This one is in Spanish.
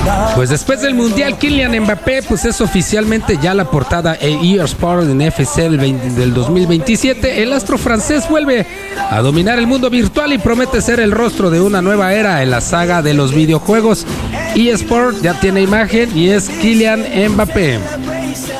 Pues después del Mundial, Kylian Mbappé pues es oficialmente ya la portada eSport en FC del 2027. El astro francés vuelve a dominar el mundo virtual y promete ser el rostro de una nueva era en la saga de los videojuegos. eSport ya tiene imagen y es Kylian Mbappé.